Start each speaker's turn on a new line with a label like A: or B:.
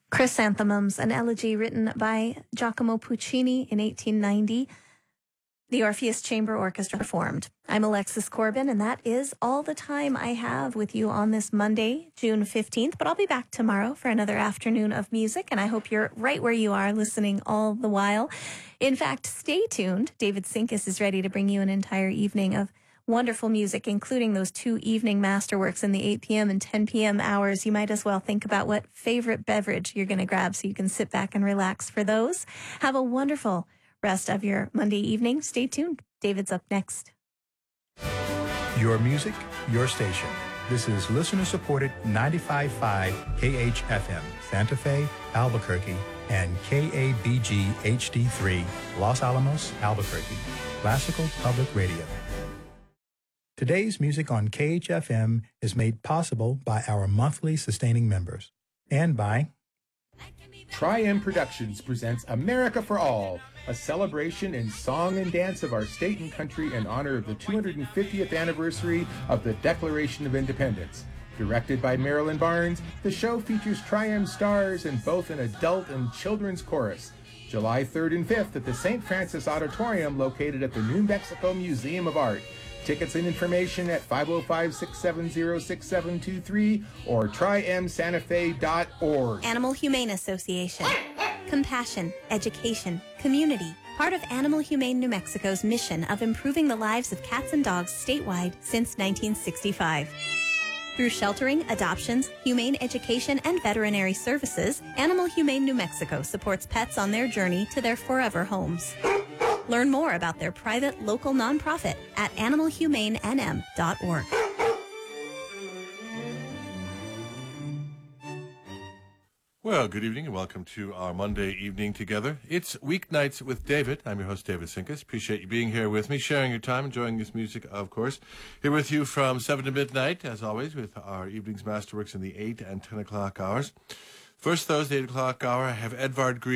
A: Chrysanthemums, an elegy written by Giacomo Puccini in 1890. The Orpheus Chamber Orchestra performed. I'm Alexis Corbin, and that is all the time I have with you on this Monday, June 15th. But I'll be back tomorrow for another afternoon of music, and I hope you're right where you are listening all the while. In fact, stay tuned. David Sinkus is ready to bring you an entire evening of wonderful music, including those two evening masterworks in the 8 p.m. and 10 p.m. hours. You might as well think about what favorite beverage you're going to grab so you can sit back and relax for those. Have a wonderful rest of your Monday evening. Stay tuned. David's up next.
B: Your music, your station. This is listener-supported 95.5 KHFM, Santa Fe, Albuquerque, and KABG HD3, Los Alamos, Albuquerque, Classical Public Radio. Today's music on KHFM is made possible by our monthly sustaining members and by
C: Tri-M Productions presents America for All, a celebration in song and dance of our state and country in honor of the 250th anniversary of the Declaration of Independence. Directed by Marilyn Barnes, the show features Tri-M stars in both an adult and children's chorus. July 3rd and 5th at the St. Francis Auditorium located at the New Mexico Museum of Art. Tickets and information at 505-670-6723 or trimsantafe.org.
A: Animal Humane Association. Compassion, education, community. Part of Animal Humane New Mexico's mission of improving the lives of cats and dogs statewide since 1965. Through sheltering, adoptions, humane education, and veterinary services, Animal Humane New Mexico supports pets on their journey to their forever homes. Learn more about their private local nonprofit at animalhumanenm.org.
D: Well, good evening and welcome to our Monday evening together. It's Weeknights with David. I'm your host, David Sinkus. Appreciate you being here with me, sharing your time, enjoying this music, of course. Here with you from 7 to midnight, as always, with our evening's masterworks in the 8 and 10 o'clock hours. First Thursday, 8 o'clock hour, I have Edvard Grieg.